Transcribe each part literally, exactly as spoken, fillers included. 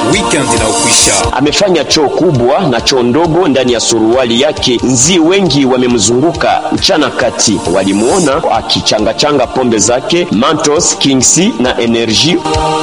weekend inaokwisha. Amefanya choo kubwa na choo ndogo ndani ya suruali yake. Nzi wengi wamemzunguka mchana kati, walimuona akichangachanga pombe zake Mantos, Kingsi na Energy.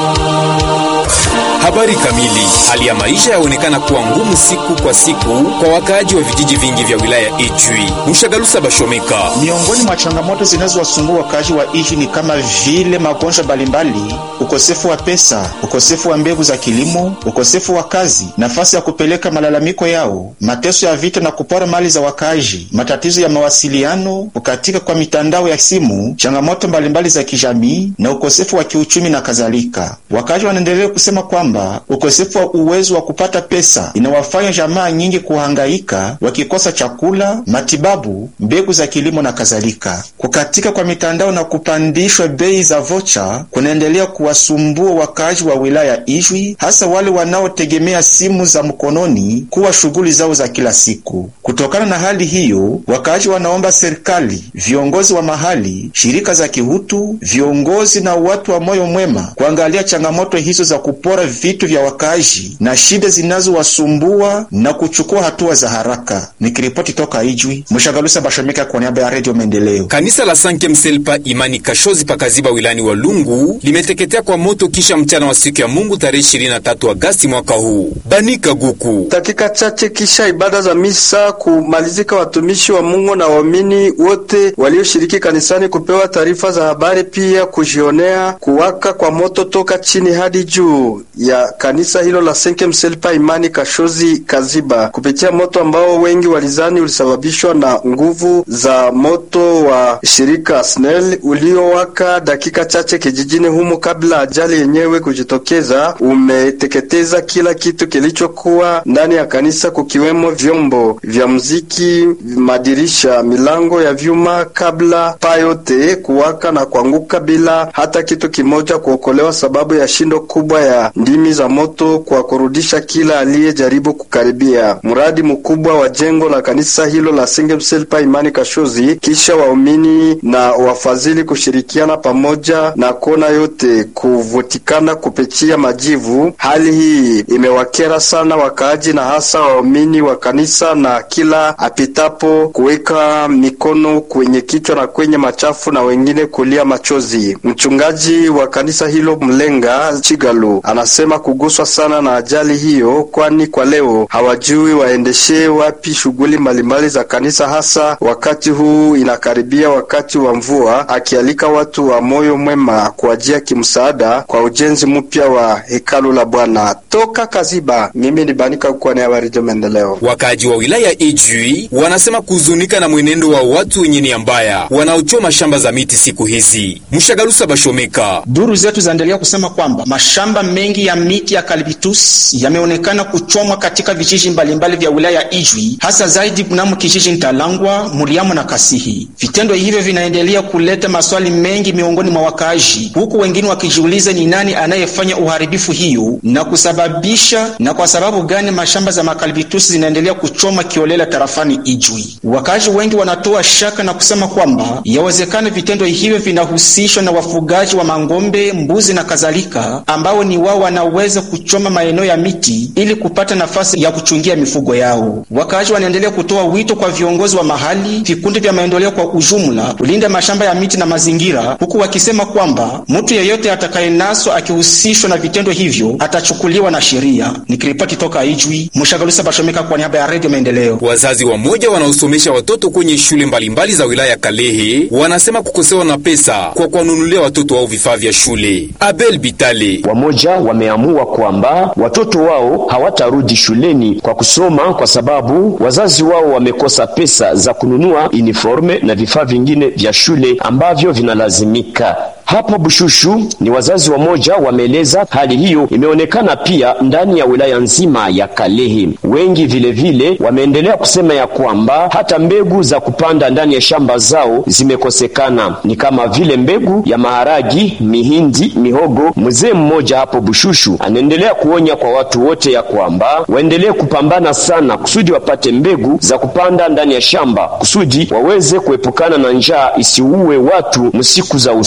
Habari kamili. Hali ya maisha yaonekana kuwa ngumu siku kwa siku kwa wakaaji wa vijiji vingi vya wilaya Ijwi. Mshagalusa Bashomeka. Miongoni mwa changamoto zinazowasumbua wakaaji wa Ijwi ni kama vile magonjwa mbalimbali, ukosefu wa pesa, ukosefu wa mbegu za kilimo, ukosefu wa kazi, nafasi ya kupeleka malalamiko yao, mateso ya vita na kupora mali za wakaaji, matatizo ya mawasiliano, kukatika kwa mitandao ya simu, changamoto mbalimbali za kijamii na ukosefu wa kiuchumi na kadhalika. Wakaaji wanaendelea kusema kwamba ukosefu wa uwezo wa kupata pesa inawafanya jamaa nyingi kuhangaika wakikosa chakula, matibabu, mbegu za kilimo na kadhalika. Kukatika kwa mitandao na kupandishwa bei za vocha kunaendelea kuwasumbua wakaaji wa wilaya Ijwi, hasa wale wanaotegemea simu za mkononi kuwa shughuli zao za kila siku. Kutokana na hali hiyo, wakaaji wanaomba serikali, viongozi wa mahali, shirika za kihutu, viongozi na watu wa moyo mwema kuangalia changamoto hizo za kupora vitu vya wakaaji na shida zinazowasumbua na kuchukua hatua za haraka. Nikiripoti toka Ijwi, Mshagalusa Bashomeka kwa niaba ya Radio Maendeleo. Kanisa la Sanke Mselpa Imani Kashozi pakaziba wilani wa Lungu limeteketea kwa moto kisha mchana wa siku ya Mungu tarehe ishirini na tatu Agosti mwaka huu. Banika Guku. Dakika chache kisha ibada za misa kumalizika, watumishi wa Mungu na waamini wote walioshiriki kanisani kupewa taarifa za habari, pia kujionea kuwaka kwa moto toka chini hadi juu ya kanisa hilo la Sanke Mselpa Imani Kashozi Kaziba, kupitia moto ambao wengi walizani ulisababishwa na nguvu za moto wa shirika S N E L uliowaka dakika chache kijijini humo kabla ajali yenyewe kujitokeza. Umeteketeza kila kitu kilichokuwa ndani ya kanisa, kukiwemo vyombo vya muziki, madirisha, milango ya vyuma, kabla payote kuwaka na kuanguka bila hata kitu kimoja kuokolewa, sababu ya shindo kubwa ya ndimi za moto kwa kurudisha kila aliyejaribu kukaribia. Mradi mkubwa wa jengo la kanisa hilo la Sanke Mselpa Imani Kashozi, kisha waumini na wafadhili kushirikiana pamoja na kona yote kuvutikana kupitia majivu. Hali hii imewakera sana wakaaji na hasa waumini wa kanisa, na kila apitapo kuweka mikono kwenye kichwa na kwenye machafu na wengine kulia machozi. Mchungaji wa kanisa hilo Mlenga Chigalu anasema kuguswa sana na ajali hiyo, kwani kwa leo hawajui waendeshe wapi shughuli mbalimbali za kanisa, hasa wakati huu inakaribia wakati wa mvua, akialika watu wa moyo mwema kuajia kimsaada kwa ujenzi mpya wa hekalu la Bwana. Toka Kaziba, mimi ni Banika kwa niaba ya Radio Maendeleo. Wakaji wa wilaya Ijwi wanasema kuzunika na mwenendo wa watu wenye nia mbaya wanaochoma shamba za miti siku hizi. Mshagalusa Bashomeka. Duru zetu zaendelea kusema kwamba mashamba mengi ya miti ya Eucalyptus yameonekana kuchomwa katika vijiji mbalimbali vya wilaya Ijwi, hasa zaidi mnamo kijiji Ntalangwa, Muriamo na Kasihi. Vitendo hivyo vinaendelea kuleta maswali mengi miongoni mwa wakaaji, huku wengine wakijiuliza ni nani anayefanya uharibifu hiyo na kusababisha na kwa sababu gani mashamba za Eucalyptus zinaendelea kuchoma kiolela tarafani Ijwi. Wakaaji wengi wanatoa shaka na kusema kwamba yawezekana vitendo hivyo vinahusishwa na wafugaji wa mangombe, mbuzi na kadhalika, ambao ni wao wanaweza kuchoma maeneo ya miti ili kupata nafasi ya kuchungia mifugo yao. Wakaaji wanaendelea kutoa wito kwa viongozi wa mahali, vikundi vya maendeleo kwa ujumla kulinda mashamba ya miti na mazingira, huku wakisema kwamba mtu yeyote atakayenaswa akihusishwa na vitendo hivyo atachukuliwa na sheria. Nikiripoti toka Ijwi, Mshagalusa Bashomeka kwa niaba ya Radio Maendeleo. Wazazi wa moja wanaosomesha watoto kwenye shule mbalimbali za wilaya Kalehe wanasema kukosewa na pesa kwa kuwanunulia watoto wao vifaa vya shule. Abel Bitale. Wamoja wameamua kwamba watoto wao hawatarudi shuleni kwa kusoma kwa sababu wazazi wao wamekosa pesa za kununua uniforme na vifaa vingine vya shule ambavyo vinalazimika. Hapo Bushushu ni wazazi wa moja wameeleza hali hiyo imeonekana pia ndani ya wilaya nzima ya Kalehe. Wengi vile vile wameendelea kusema ya kwamba hata mbegu za kupanda ndani ya shamba zao zimekosekana, ni kama vile mbegu ya maharagi, mihindi, mihogo. Mzee mmoja hapo Bushushu anaendelea kuonya kwa watu wote ya kwamba waendelee kupambana sana kusudi wapate mbegu za kupanda ndani ya shamba kusudi waweze kuepukana na njaa isiuwe watu msiku za usoni.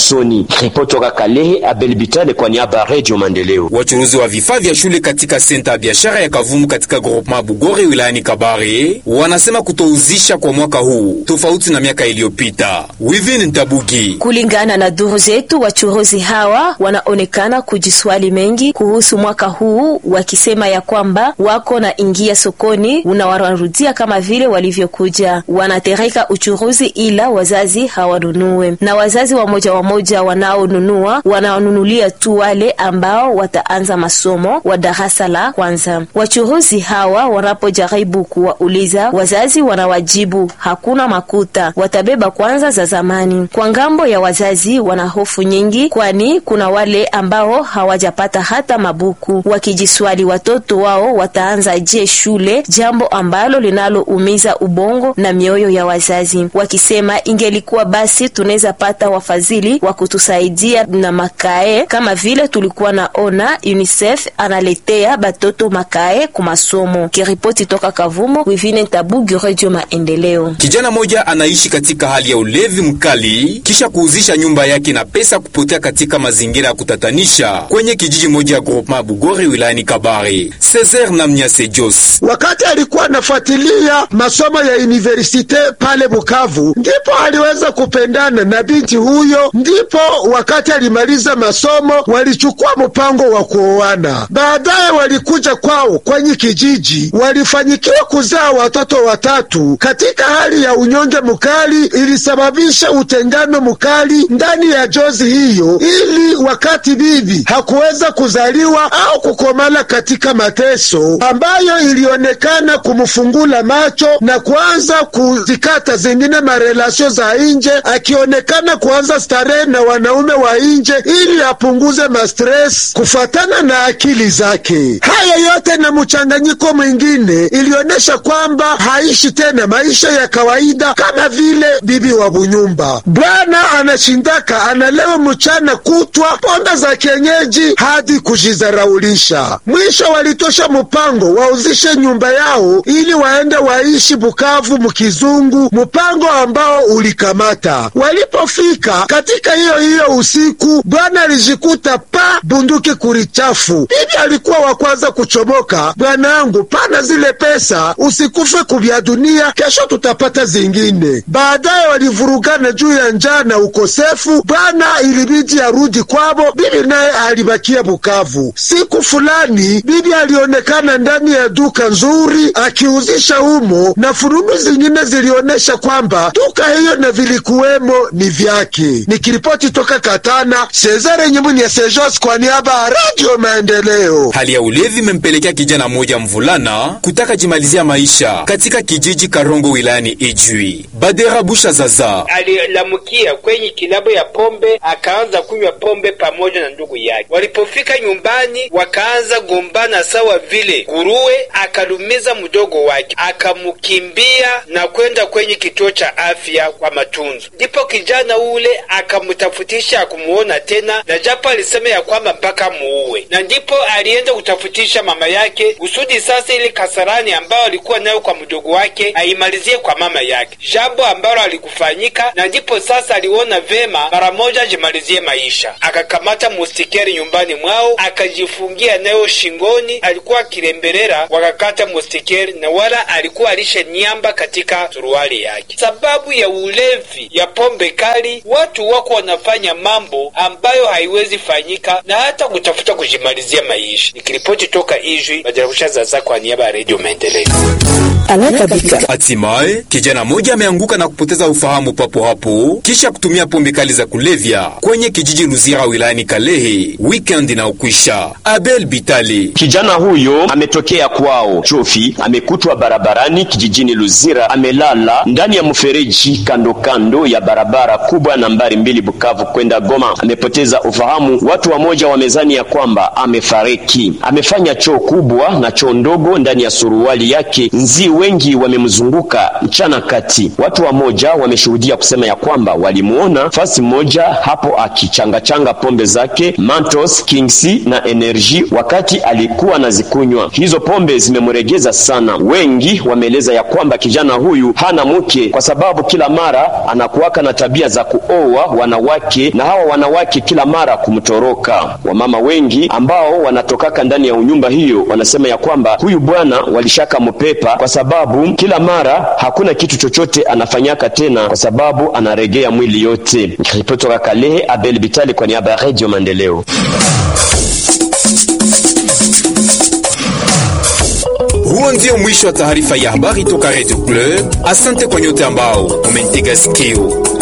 Ripoti toka Kalehe, Abel Bitale kwa niaba ya Radio Maendeleo. Wachuruzi wa vifaa vya shule katika senta ya biashara ya Kavumu katika groupement Bugore wilayani Kabare wanasema kutouzisha kwa mwaka huu tofauti na miaka iliyopita. Wivin Ntabugi. Kulingana na duru zetu, wachuruzi hawa wanaonekana kujiswali mengi kuhusu mwaka huu, wakisema ya kwamba wako na ingia sokoni unawarudia kama vile walivyokuja. Wanatereka uchuruzi ila wazazi hawanunue, na wazazi wa moja wa moja wanaonunua wanaonunulia tu wale ambao wataanza masomo wa darasa la kwanza. Wachuruzi hawa wanapojaribu kuwauliza wazazi, wanawajibu hakuna makuta, watabeba kwanza za zamani. Kwa ngambo ya wazazi wana hofu nyingi, kwani kuna wale ambao hawajapata hata mabuku, wakijiswali watoto wao wataanza je shule, jambo ambalo linaloumiza ubongo na mioyo ya wazazi, wakisema ingelikuwa basi tunaweza pata wafadhili wa kutusaidia na makae kama vile tulikuwa naona UNICEF analetea batoto makae kumasomo. Kiripoti toka Kavumo, Wivine Ntabugi, Radio Maendeleo. Kijana moja anaishi katika hali ya ulevi mkali kisha kuuzisha nyumba yake na pesa kupotea katika mazingira ya kutatanisha kwenye kijiji moja ya groupement Bugore wilayani Kabare. Cesar Namnyase Jos, wakati alikuwa anafuatilia masomo ya universite pale Bukavu, ndipo aliweza kupendana na binti huyo. Ndipo wakati alimaliza masomo walichukua mpango wa kuoana. Baadaye walikuja kwao kwenye kijiji, walifanyikiwa kuzaa watoto watatu. Katika hali ya unyonge mkali ilisababisha utengano mkali ndani ya jozi hiyo, ili wakati bibi hakuweza kuzaliwa au kukomala katika mateso ambayo ilionekana kumfungula macho na kuanza kuzikata zingine marelasio za nje, akionekana kuanza starehe na wanaume wa nje ili apunguze mastress kufatana na akili zake. Haya yote na mchanganyiko mwingine ilionyesha kwamba haishi tena maisha ya kawaida kama vile bibi wa bunyumba. Bwana anashindaka analewa mchana kutwa pombe za kienyeji hadi kujizaraulisha. Mwisho walitosha mpango wauzishe nyumba yao ili waende waishi Bukavu mkizungu, mpango ambao ulikamata. Walipofika katika hiyo hiyo usiku, bwana alijikuta pa bunduki kurichafu. Bibi alikuwa wa kwanza kuchomoka, bwanangu, pana zile pesa, usikufe kubya dunia, kesho tutapata zingine. Baadaye walivurugana juu ya njaa na ukosefu. Bwana ilibidi arudi kwabo, bibi naye alibakia Bukavu. Siku fulani bibi alionekana ndani ya duka nzuri akiuzisha humo, na fununu zingine zilionesha kwamba duka hiyo na vilikuwemo ni vyake. Nikiripoti toka Katana, Cesare Nyumuni ya Sejos kwa niaba ya Radio Maendeleo. Hali ya ulevi imempelekea kijana mmoja mvulana kutaka jimalizia maisha katika kijiji Karongo wilayani Ijwi. Badera Busha Zaza alilamukia kwenye kilabu ya pombe, akaanza kunywa pombe pamoja na ndugu yake. Walipofika nyumbani wakaanza gombana sawa vile nguruwe. Akalumiza mdogo wake, akamukimbia na kwenda kwenye kituo cha afya kwa matunzo. Ndipo kijana ule akamutafutisha kumuona tena, na japo alisema ya kwamba mpaka muue. Na ndipo alienda kutafutisha mama yake usudi sasa ile kasarani ambayo alikuwa nayo kwa mdogo wake aimalizie kwa mama yake, jambo ambalo alikufanyika. Na ndipo sasa aliona vema mara moja jimalizie maisha, akakamata mustikeri nyumbani mwao akajifungia nayo shingoni. Alikuwa kiremberera, wakakata mustikeri na wala alikuwa alishe niamba katika suruali yake. Sababu ya ulevi ya pombe kali, watu wako wanafanya mambo ambayo haiwezi fanyika na hata kutafuta kujimalizia maisha. Nikiripoti toka Ijwi, Bajarabusha Zaza kwa niaba ya Radio Maendeleo. Hatimaye kijana moja ameanguka na kupoteza ufahamu papo hapo kisha kutumia pombe kali za kulevya kwenye kijiji Luzira wilayani Kalehe weekend na ukwisha. Abel Bitali. Kijana huyo ametokea kwao Chofi, amekutwa barabarani kijijini Luzira, amelala ndani ya mfereji kando kando ya barabara kubwa nambari mbili Bukavu kwenda Goma. Amepoteza ufahamu, watu wamoja wamezani ya kwamba amefariki. Amefanya choo kubwa na choo ndogo ndani ya suruali yake. Nzi wengi wamemzunguka mchana kati. Watu wa moja wameshuhudia kusema ya kwamba walimuona fasi moja hapo akichangachanga pombe zake Mantos, Kingsi na Energy wakati alikuwa anazikunywa. Hizo pombe zimemregeza sana. Wengi wameeleza ya kwamba kijana huyu hana mke kwa sababu kila mara anakuwaka na tabia za kuoa wanawake na hawa wanawake kila mara kumtoroka. Wamama wengi ambao wanatokaka ndani ya unyumba hiyo wanasema ya kwamba huyu bwana walishaka mpepa kwa sababu kila mara hakuna kitu chochote anafanyaka tena kwa sababu anaregea mwili yote. Ripoti kutoka Kalehe, Abel Bitali kwa niaba ya Radio Maendeleo. Huo ndio mwisho wa taarifa ya habari toka Radio Club. Asante kwa nyote ambao umentega sikio.